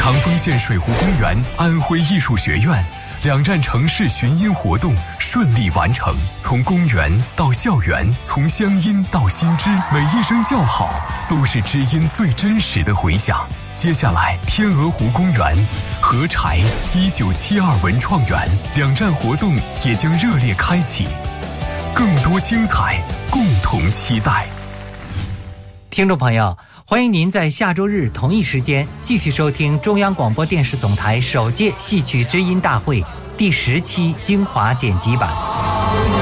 长丰县水湖公园、安徽艺术学院2站城市巡音活动顺利完成，从公园到校园，从乡音到新知，每一声叫好都是知音最真实的回响。接下来，天鹅湖公园、合柴、1972文创园2站活动也将热烈开启，更多精彩，共同期待。 听众朋友，欢迎您在下周日同一时间继续收听中央广播电视总台首届戏曲知音大会第10期精华剪辑版。